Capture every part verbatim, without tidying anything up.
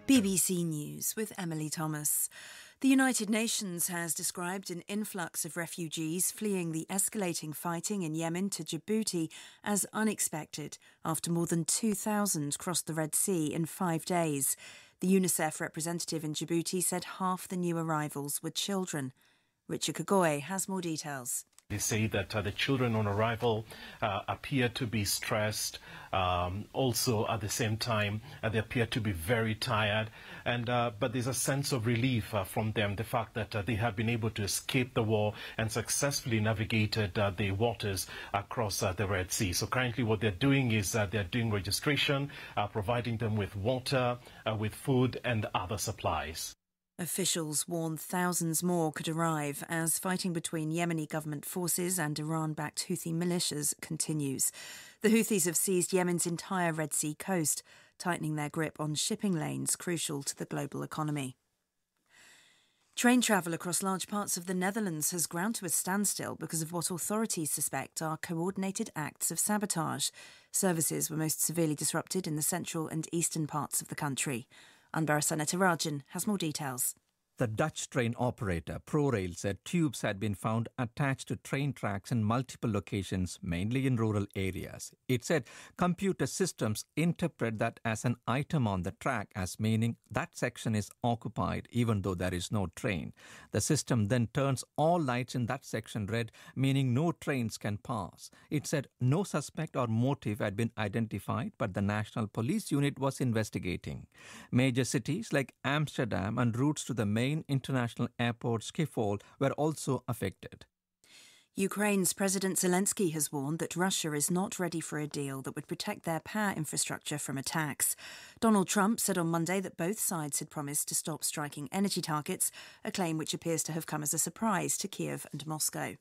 B B C News with Emily Thomas. The United Nations has described an influx of refugees fleeing the escalating fighting in Yemen to Djibouti as unexpected after more than two thousand crossed the Red Sea in five days. The UNICEF representative in Djibouti said half the new arrivals were children. Richard Kagoy has more details. They say that uh, the children on arrival uh, appear to be stressed. Um, also, at the same time, uh, they appear to be very tired. And uh, but there's a sense of relief uh, from them, the fact that uh, they have been able to escape the war and successfully navigated uh, the waters across uh, the Red Sea. So currently what they're doing is uh, they're doing registration, uh, providing them with water, uh, with food and other supplies. Officials warn thousands more could arrive as fighting between Yemeni government forces and Iran-backed Houthi militias continues. The Houthis have seized Yemen's entire Red Sea coast, tightening their grip on shipping lanes crucial to the global economy. Train travel across large parts of the Netherlands has ground to a standstill because of what authorities suspect are coordinated acts of sabotage. Services were most severely disrupted in the central and eastern parts of the country. Anbar Sanatarajan has more details. The Dutch train operator ProRail said tubes had been found attached to train tracks in multiple locations, mainly in rural areas. It said computer systems interpret that as an item on the track as meaning that section is occupied even though there is no train. The system then turns all lights in that section red, meaning no trains can pass. It said no suspect or motive had been identified, but the National Police Unit was investigating. Major cities like Amsterdam and routes to the main international airport Schiphol were also affected. Ukraine's President Zelensky has warned that Russia is not ready for a deal that would protect their power infrastructure from attacks. Donald Trump said on Monday that both sides had promised to stop striking energy targets, a claim which appears to have come as a surprise to Kiev and Moscow.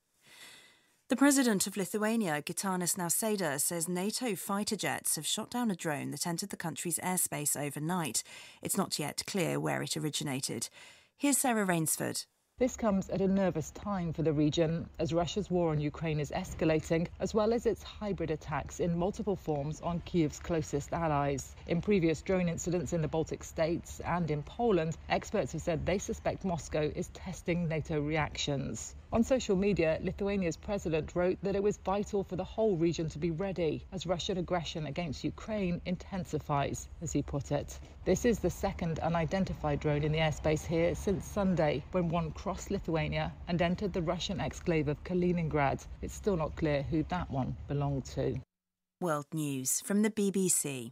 The president of Lithuania, Gitanas Nausėda, says NATO fighter jets have shot down a drone that entered the country's airspace overnight. It's not yet clear where it originated. Here's Sarah Rainsford. This comes at a nervous time for the region as Russia's war on Ukraine is escalating, as well as its hybrid attacks in multiple forms on Kyiv's closest allies. In previous drone incidents in the Baltic states and in Poland, experts have said they suspect Moscow is testing NATO reactions. On social media, Lithuania's president wrote that it was vital for the whole region to be ready as Russian aggression against Ukraine intensifies, as he put it. This is the second unidentified drone in the airspace here since Sunday, when one crossed Lithuania and entered the Russian exclave of Kaliningrad. It's still not clear who that one belonged to. World News from the B B C.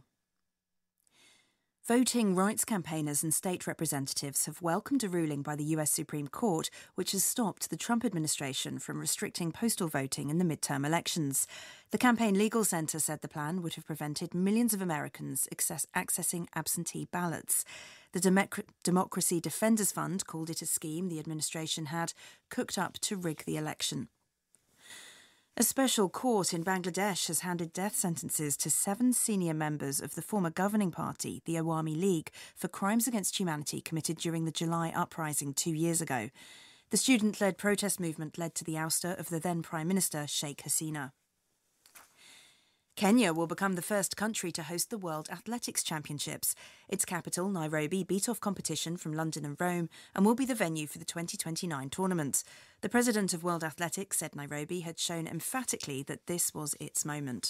Voting rights campaigners and state representatives have welcomed a ruling by the U S Supreme Court which has stopped the Trump administration from restricting postal voting in the midterm elections. The Campaign Legal Center said the plan would have prevented millions of Americans access- accessing absentee ballots. The Democ- Democracy Defenders Fund called it a scheme the administration had cooked up to rig the election. A special court in Bangladesh has handed death sentences to seven senior members of the former governing party, the Awami League, for crimes against humanity committed during the July uprising two years ago. The student-led protest movement led to the ouster of the then Prime Minister, Sheikh Hasina. Kenya will become the first country to host the World Athletics Championships. Its capital, Nairobi, beat off competition from London and Rome and will be the venue for the twenty twenty-nine tournament. The president of World Athletics said Nairobi had shown emphatically that this was its moment.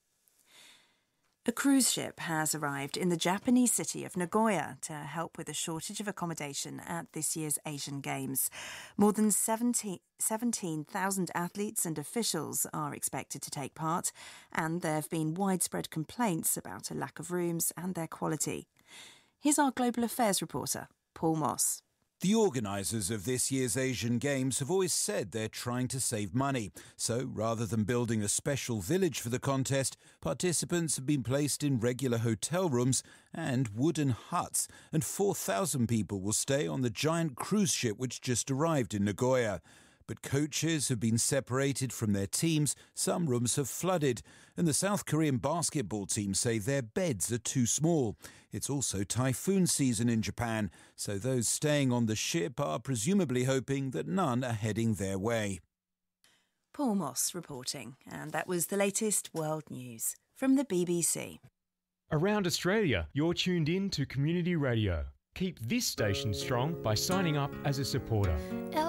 A cruise ship has arrived in the Japanese city of Nagoya to help with a shortage of accommodation at this year's Asian Games. More than seventeen thousand athletes and officials are expected to take part, and there have been widespread complaints about a lack of rooms and their quality. Here's our Global Affairs reporter, Paul Moss. The organisers of this year's Asian Games have always said they're trying to save money. So, rather than building a special village for the contest, participants have been placed in regular hotel rooms and wooden huts, and four thousand people will stay on the giant cruise ship which just arrived in Nagoya. But coaches have been separated from their teams, some rooms have flooded, and the South Korean basketball team say their beds are too small. It's also typhoon season in Japan, so those staying on the ship are presumably hoping that none are heading their way. Paul Moss reporting, and that was the latest world news from the B B C. Around Australia, you're tuned in to Community Radio. Keep this station strong by signing up as a supporter.